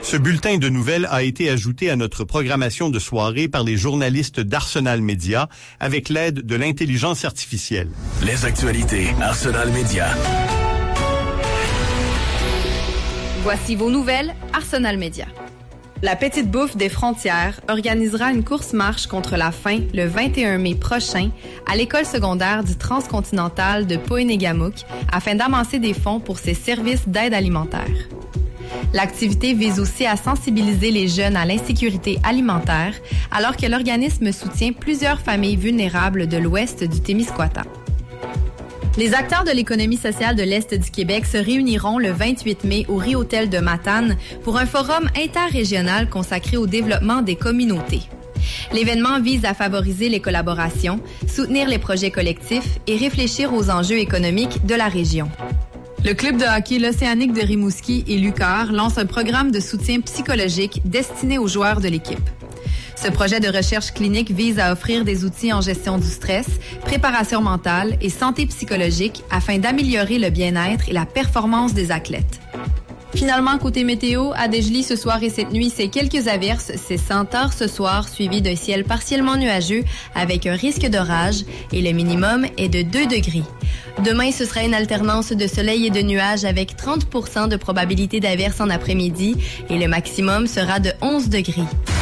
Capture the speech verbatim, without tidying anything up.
Ce bulletin de nouvelles a été ajouté à notre programmation de soirée par les journalistes d'Arsenal Média avec l'aide de l'intelligence artificielle. Les actualités Arsenal Média. Voici vos nouvelles Arsenal Média. La Petite Bouffe des Frontières organisera une course-marche contre la faim le vingt et un mai prochain à l'école secondaire du Transcontinental de Poénégamouk afin d'amasser des fonds pour ses services d'aide alimentaire. L'activité vise aussi à sensibiliser les jeunes à l'insécurité alimentaire alors que l'organisme soutient plusieurs familles vulnérables de l'ouest du Témiscouata. Les acteurs de l'économie sociale de l'Est du Québec se réuniront le vingt-huit mai au Ri-Hôtel de Matane pour un forum interrégional consacré au développement des communautés. L'événement vise à favoriser les collaborations, soutenir les projets collectifs et réfléchir aux enjeux économiques de la région. Le club de hockey L'Océanique de Rimouski et Lucar lance un programme de soutien psychologique destiné aux joueurs de l'équipe. Ce projet de recherche clinique vise à offrir des outils en gestion du stress, préparation mentale et santé psychologique afin d'améliorer le bien-être et la performance des athlètes. Finalement, côté météo, à Desjely ce soir et cette nuit, c'est quelques averses. C'est sans tard ce soir, suivi d'un ciel partiellement nuageux avec un risque d'orage et le minimum est de deux degrés. Demain, ce sera une alternance de soleil et de nuages avec trente pour cent de probabilité d'averse en après-midi et le maximum sera de onze degrés.